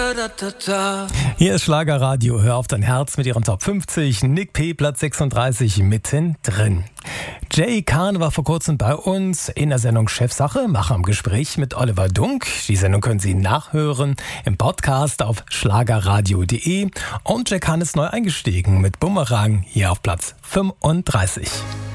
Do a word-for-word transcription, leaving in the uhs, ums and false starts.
Hier ist Schlagerradio, hör auf dein Herz mit ihrem Top fünfzig, Nick P. Platz sechsunddreißig mittendrin. Jay Kahn war vor kurzem bei uns in der Sendung Chefsache, Macher im Gespräch mit Oliver Dunk. Die Sendung können Sie nachhören im Podcast auf schlagerradio punkt de und Jay Kahn ist neu eingestiegen mit Bumerang hier auf Platz fünfunddreißig.